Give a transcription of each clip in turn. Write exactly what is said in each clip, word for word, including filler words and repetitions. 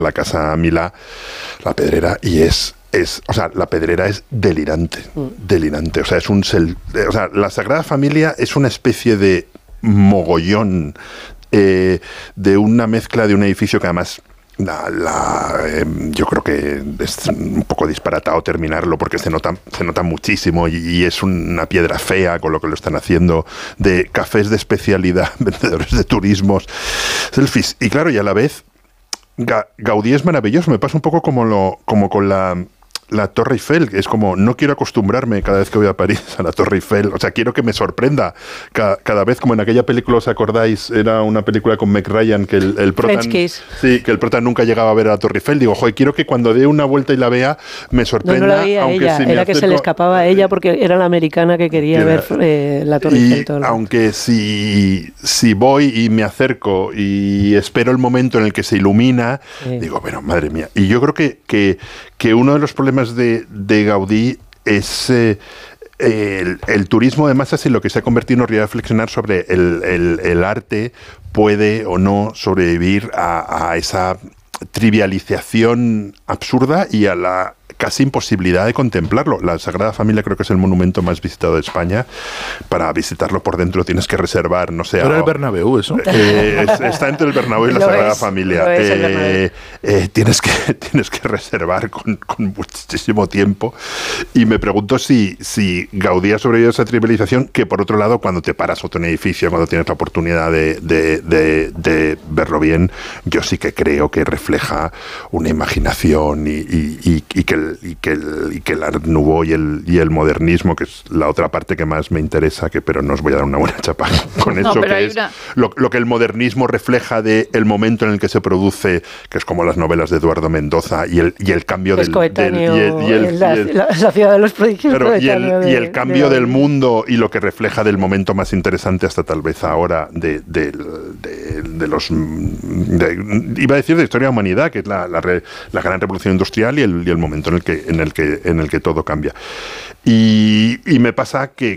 la Casa Milà, la Pedrera, y es... Es, o sea, la Pedrera es delirante, delirante. O sea, es un sel, o sea, la Sagrada Familia es una especie de mogollón eh, de una mezcla de un edificio que además la, la, eh, yo creo que es un poco disparatado terminarlo porque se nota, se nota muchísimo y, y es una piedra fea con lo que lo están haciendo, de cafés de especialidad, vendedores de turismos, selfies. Y claro, y a la vez Ga, Gaudí es maravilloso. Me pasa un poco como, lo, como con la... la Torre Eiffel, que es como, no quiero acostumbrarme cada vez que voy a París a la Torre Eiffel, o sea, quiero que me sorprenda cada, cada vez, como en aquella película, ¿os acordáis? Era una película con Meg Ryan, que el, el prota sí, que el prota nunca llegaba a ver a la Torre Eiffel. Digo, joder, quiero que cuando dé una vuelta y la vea, me sorprenda. No, no la veía aunque ella, si era acerco, que se le escapaba a ella porque era la americana que quería ver eh, la Torre Eiffel. Todo aunque si, si voy y me acerco y espero el momento en el que se ilumina, sí. digo, bueno, madre mía. Y yo creo que, que, que uno de los problemas De, de Gaudí es eh, el, el turismo de masas, en lo que se ha convertido en realidad reflexionar sobre el, el, el arte puede o no sobrevivir a, a esa trivialización absurda y a la casi imposibilidad de contemplarlo. La Sagrada Familia creo que es el monumento más visitado de España. Para visitarlo por dentro tienes que reservar, no sé... ¿Pero el Bernabéu eso? Eh, es, está entre el Bernabéu y la lo Sagrada es, Familia. Eh, eh, tienes, que, tienes que reservar con, con muchísimo tiempo. Y me pregunto si, si Gaudí ha sobrevivido a esa trivialización, que por otro lado, cuando te paras a un edificio, cuando tienes la oportunidad de, de, de, de verlo bien, yo sí que creo que refleja una imaginación y, y, y, y que el y que el, y que el Art Nouveau y el, y el modernismo, que es la otra parte que más me interesa, que pero no os voy a dar una buena chapa con eso, no, que es una... lo, lo que el modernismo refleja de el momento en el que se produce, que es como las novelas de Eduardo Mendoza, y el, y el cambio del... del y el, y el, la, y el, la, la ciudad de los prodigios. Claro, y, el, de, y el cambio de, del mundo y lo que refleja del momento más interesante hasta tal vez ahora de, de, de, de los... De, iba a decir de historia de la humanidad, que es la, la, la gran revolución industrial y el, y el momento en el que en el que en el que todo cambia. Y, y me pasa que,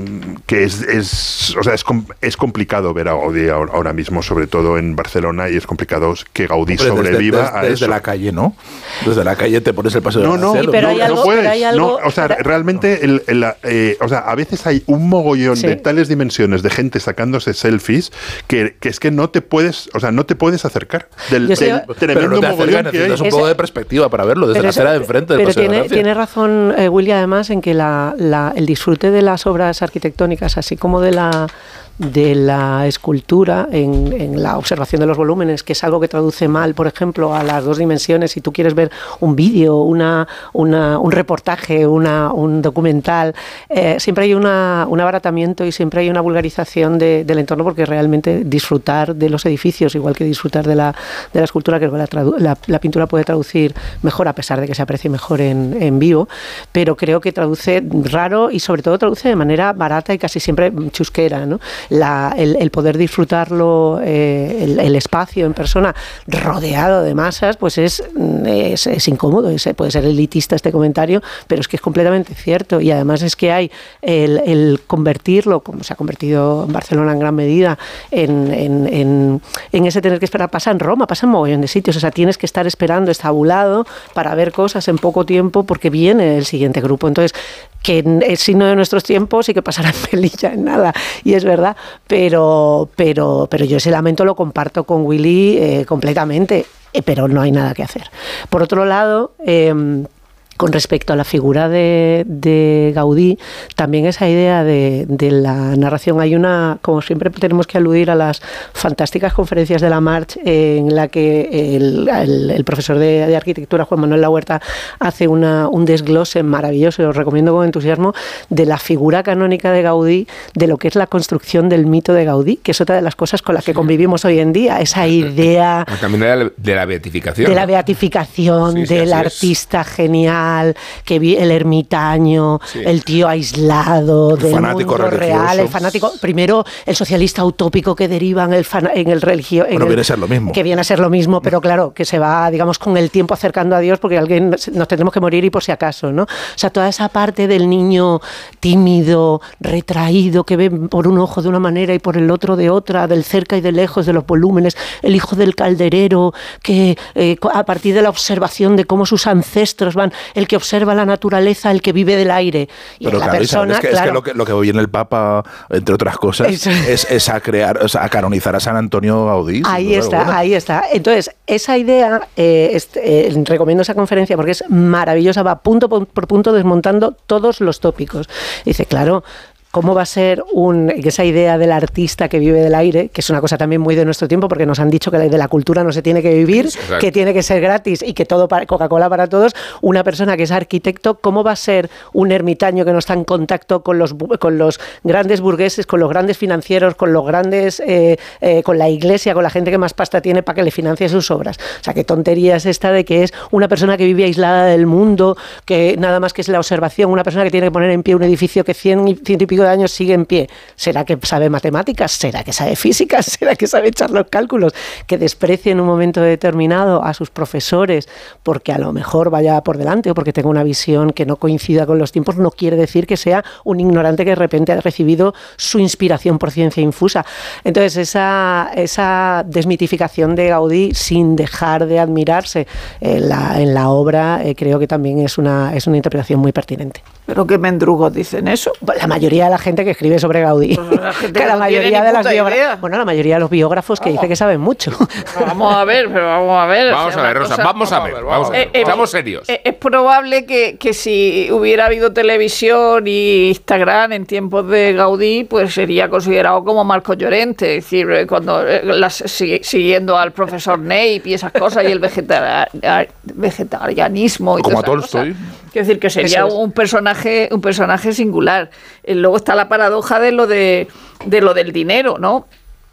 que es, es o sea es, es complicado ver a Gaudí ahora mismo, sobre todo en Barcelona, y es complicado que Gaudí Hombre, sobreviva desde, desde, a desde eso. Desde la calle, ¿no? Desde la calle te pones el paso de no, no, sí, pero no, hay algo, no puedes. Pero hay algo, no, o sea, pero, realmente, el, el, eh, o sea, a veces hay un mogollón sí. de tales dimensiones de gente sacándose selfies que, que es que no te puedes, o sea, no te puedes acercar del, del sé, tremendo no mogollón que hay. Es un poco de perspectiva para verlo desde la acera de enfrente del Pero Paseo tiene, de Gracia. tiene razón eh, Willy, además, en que la, la, el disfrute de las obras arquitectónicas, así como de la de la escultura en, en la observación de los volúmenes, que es algo que traduce mal, por ejemplo, a las dos dimensiones. Si tú quieres ver un vídeo, una, una, un reportaje, una, un documental, eh, siempre hay una, un abaratamiento y siempre hay una vulgarización de, del entorno, porque realmente disfrutar de los edificios, igual que disfrutar de la, de la escultura, que la, tradu- la, la pintura puede traducir mejor, a pesar de que se aprecie mejor en, en vivo, pero creo que traduce raro y sobre todo traduce de manera barata y casi siempre chusquera, ¿no? La, el, el poder disfrutarlo, eh, el, el espacio en persona rodeado de masas, pues es, es, es incómodo, es, puede ser elitista este comentario, pero es que es completamente cierto. Y además es que hay el, el convertirlo, como se ha convertido en Barcelona en gran medida, en, en, en, en ese tener que esperar. Pasa en Roma, pasa en mogollón de sitios, o sea, tienes que estar esperando, estabulado para ver cosas en poco tiempo porque viene el siguiente grupo. Entonces, que es signo de nuestros tiempos y que pasará en pelilla en nada, y es verdad, pero pero pero yo ese lamento lo comparto con Willy eh, completamente, eh, pero no hay nada que hacer. Por otro lado, eh, con respecto a la figura de, de Gaudí, también esa idea de, de la narración, hay una, como siempre tenemos que aludir a las fantásticas conferencias de la March, eh, en la que el, el, el profesor de, de arquitectura, Juan Manuel Lahuerta, hace una, un desglose maravilloso, y os recomiendo con entusiasmo, de la figura canónica de Gaudí, de lo que es la construcción del mito de Gaudí, que es otra de las cosas con las que convivimos hoy en día, esa idea también de la, de la beatificación. De la beatificación, sí, sí, del artista es. genial, normal, que vi el ermitaño, sí. el tío aislado del mundo religioso. real, el fanático, primero el socialista utópico que deriva en el, fan, en el religio, en bueno, el, viene a ser lo mismo. Que viene a ser lo mismo, pero claro, que se va, digamos, con el tiempo acercando a Dios porque alguien nos tendremos que morir y por si acaso, ¿no? O sea, toda esa parte del niño tímido, retraído, que ve por un ojo de una manera y por el otro de otra, del cerca y de lejos, de los volúmenes, el hijo del calderero, que eh, a partir de la observación de cómo sus ancestros van, el que observa la naturaleza, el que vive del aire. Y pero la claro, persona, es que, claro, es que lo que lo que viene el Papa, entre otras cosas, es, es a crear, o sea, a canonizar a San Antonio Gaudí. Ahí está, bueno. ahí está. Entonces, esa idea, eh, este, eh, recomiendo esa conferencia porque es maravillosa, va punto por, por punto desmontando todos los tópicos. Dice, claro, ¿cómo va a ser un, esa idea del artista que vive del aire, que es una cosa también muy de nuestro tiempo, porque nos han dicho que de la cultura no se tiene que vivir, exacto, que tiene que ser gratis y que todo para Coca-Cola para todos? Una persona que es arquitecto, ¿cómo va a ser un ermitaño que no está en contacto con los, con los grandes burgueses, con los grandes financieros, con los grandes, eh, eh, con la iglesia, con la gente que más pasta tiene para que le financie sus obras? O sea, qué tontería es esta de que es una persona que vive aislada del mundo, que nada más que es la observación, una persona que tiene que poner en pie un edificio que cien y ciento y pico de años sigue en pie. ¿Será que sabe matemáticas? ¿Será que sabe física? ¿Será que sabe echar los cálculos? Que desprecie en un momento determinado a sus profesores porque a lo mejor vaya por delante o porque tenga una visión que no coincida con los tiempos, no quiere decir que sea un ignorante que de repente ha recibido su inspiración por ciencia infusa. Entonces, esa, esa desmitificación de Gaudí sin dejar de admirarse en la, en la obra, eh, creo que también es una, es una interpretación muy pertinente. ¿Pero qué mendrugos dicen eso? La mayoría de la gente que escribe sobre Gaudí. Pues la gente que la no mayoría de las biógrafos, bueno, la mayoría de los biógrafos que vamos. dice que saben mucho. No, vamos a ver, pero vamos a ver. Vamos a ver, Rosa, cosa, vamos a ver, vamos a ver. Eh, Estamos eh, serios. Eh, es probable que, que si hubiera habido televisión y Instagram en tiempos de Gaudí, pues sería considerado como Marco Llorente, es decir, cuando eh, las, si, siguiendo al profesor Ney y esas cosas y el vegetar, vegetarianismo y como a Tolstoy. Quiero decir que sería un personaje, un personaje singular. Eh, luego está la paradoja de lo de, de lo del dinero, ¿no?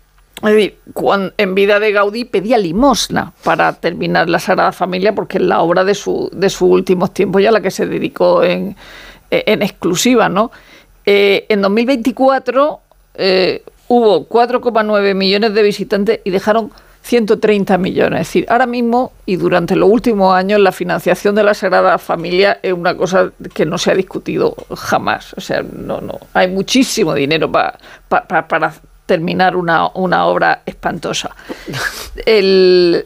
Es decir, cuando, en vida de Gaudí pedía limosna para terminar la Sagrada Familia, porque es la obra de su de sus últimos tiempos y a la que se dedicó en, en exclusiva, ¿no? Eh, en dos mil veinticuatro eh, hubo cuatro coma nueve millones de visitantes y dejaron ciento treinta millones. Es decir, ahora mismo y durante los últimos años la financiación de la Sagrada Familia es una cosa que no se ha discutido jamás. O sea, no, no. Hay muchísimo dinero pa, pa, pa, para terminar una, una obra espantosa. El,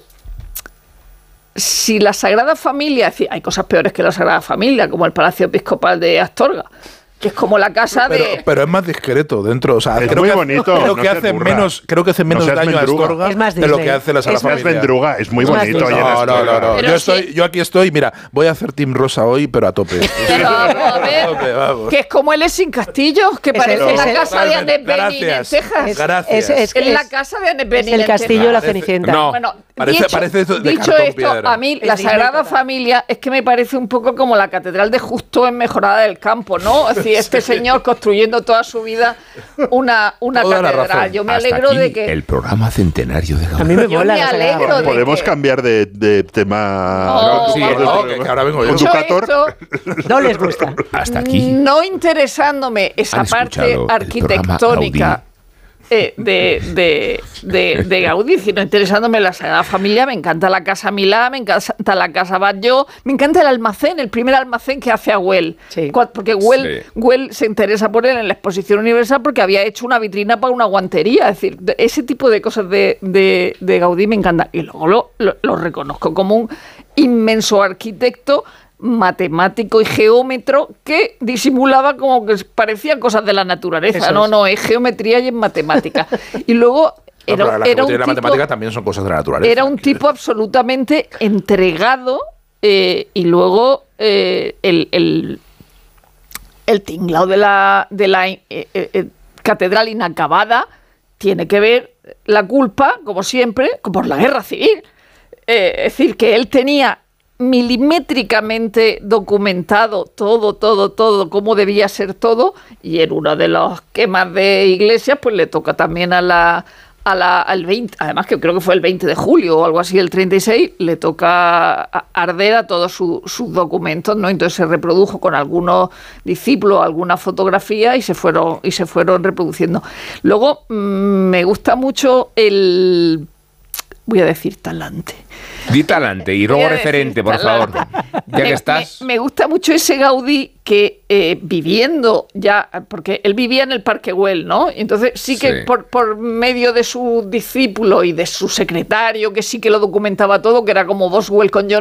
si la Sagrada Familia, es decir, hay cosas peores que la Sagrada Familia, como el Palacio Episcopal de Astorga, que es como la casa pero, de... Pero es más discreto dentro, o sea, es creo muy que, bonito. Creo no que hace menos, creo que hace menos no daño mendruga. a Astorga es más de lo que hace la Sagrada Familia. Es más Vendruga, es muy es bonito. No, no, no, no. Yo, sí. estoy, yo aquí estoy, mira, voy a hacer Team Rosa hoy, pero a tope. Pero vamos a ver, tope, vamos. Que es como el Sin Castillo, que es parece el, la el, casa de Annette Bening en Texas. Es, Gracias. Es, es, es, es la casa de Annette Bening. Es el castillo de la Cenicienta. No. Bueno, Parece, dicho, parece esto de dicho cartón esto, piedra. a mí la Sagrada Familia es que me parece un poco como la Catedral de Justo en Mejorada del Campo, ¿no? Es decir, este señor construyendo toda su vida una, una catedral. Yo me Hasta alegro aquí de que... el programa centenario de Gaudí. A mí me Yo mola me la alegro Sagrada. de Podemos que... cambiar de, de tema. No, sí, vamos. no, que, que ahora vengo yo. Dicho Conducator. esto, No les gusta. Hasta aquí. no interesándome esa Han parte escuchado el arquitectónica eh, de, de, de, de Gaudí, sino interesándome la Sagrada Familia. Me encanta la Casa Milá, me encanta la Casa Batlló, me encanta el almacén, el primer almacén que hace a Güell. Sí. Porque Güell, Sí. Güell se interesa por él en la Exposición Universal porque había hecho una vitrina para una guantería. Es decir, ese tipo de cosas de, de, de Gaudí me encanta. Y luego lo, lo, lo reconozco como un inmenso arquitecto, matemático y geómetro que disimulaba como que parecían cosas de la naturaleza. Eso no, es. no, es geometría y es matemática. Y luego No, era, pero la era un geometría y la tipo, matemática también son cosas de la naturaleza. era un tipo absolutamente entregado eh, y luego eh, el, el, el tinglao de la, de la eh, eh, catedral inacabada tiene que ver la culpa, como siempre, por la guerra civil. Eh, es decir, que él tenía milimétricamente documentado todo, todo, todo, cómo debía ser todo, y en una de las quemas de iglesias, pues le toca también a la, a la, al veinte, además que creo que fue el veinte de julio o algo así, el treinta y seis, le toca arder a todos su, sus documentos, ¿no? Entonces se reprodujo con algunos discípulos, alguna fotografía y se fueron, y se fueron reproduciendo. Luego, mmm, me gusta mucho el... voy a decir talante. Di talante y luego referente, por talante. favor. Ya que me, estás... Me, me gusta mucho ese Gaudí que eh, viviendo ya, porque él vivía en el Parque Güell, ¿no? Entonces sí que sí. Por, por medio de su discípulo y de su secretario, que sí que lo documentaba todo, que era como Boswell con John